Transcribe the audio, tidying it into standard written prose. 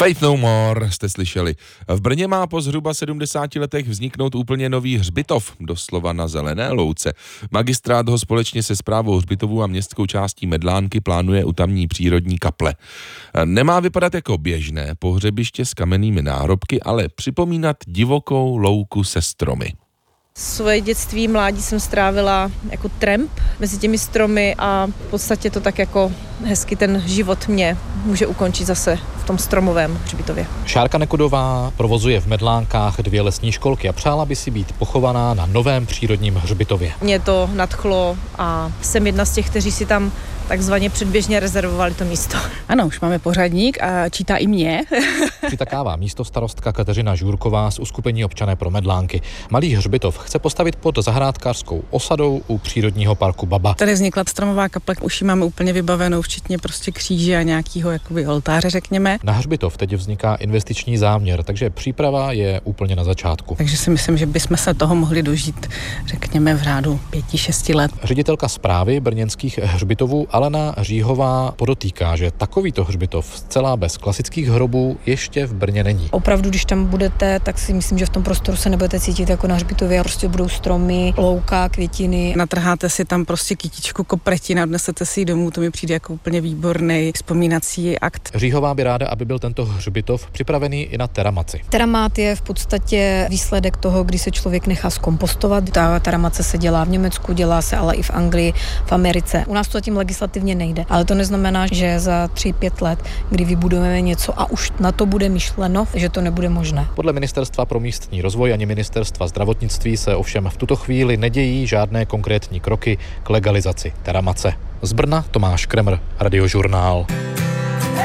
Faith No More jste slyšeli. V Brně má po zhruba 70 letech vzniknout úplně nový hřbitov, doslova na zelené louce. Magistrát ho společně se správou hřbitovů a městskou částí Medlánky plánuje u tamní přírodní kaple. Nemá vypadat jako běžné pohřebiště s kamennými nárobky, ale připomínat divokou louku se stromy. Svoje dětství, mládí jsem strávila jako tramp mezi těmi stromy a v podstatě to tak jako hezky ten život mě může ukončit zase v tom stromovém hřbitově. Šárka Nekudová provozuje v Medlánkách 2 lesní školky a přála by si být pochovaná na novém přírodním hřbitově. Mě to nadchlo a jsem jedna z těch, kteří si tam takzvaně předběžně rezervovali to místo. Ano, už máme pořadník a čítá i mě. Přitakává místostarostka Kateřina Žůrková z uskupení Občané pro Medlánky. Malý hřbitov chce postavit pod zahrádkářskou osadou u přírodního parku Baba. Tady vznikla stromová kaple, už ji máme úplně vybavenou, včetně prostě kříže a nějakého jakoby oltáře, řekněme. Na hřbitov teď vzniká investiční záměr, takže příprava je úplně na začátku. Takže si myslím, že bychom se toho mohli dožít, řekněme, v řádu 5-6 let. Ředitelka správy brněnských hřbitovů Alena Říhová podotýká, že takovýto hřbitov zcela bez klasických hrobů ještě v Brně není. Opravdu, když tam budete, tak si myslím, že v tom prostoru se nebudete cítit jako na hřbitově. Prostě budou stromy, louka, květiny. Natrháte si tam prostě kytičku kopretin a odnesete si ji domů, to mi přijde jako úplně výborný vzpomínací akt. Říhová by ráda, aby byl tento hřbitov připravený i na teramaci. Teramát je v podstatě výsledek toho, kdy se člověk nechá zkompostovat. Ta teramace se dělá v Německu, dělá se ale i v Anglii, v Americe. U nás to zatím legislativně nejde, ale to neznamená, že za 3-5 let, kdy vybudujeme něco a už na to bude myšleno, že to nebude možné. Podle Ministerstva pro místní rozvoj ani Ministerstva zdravotnictví se ovšem v tuto chvíli nedějí žádné konkrétní kroky k legalizaci teramace. Z Brna Tomáš Kremr, Radiožurnál.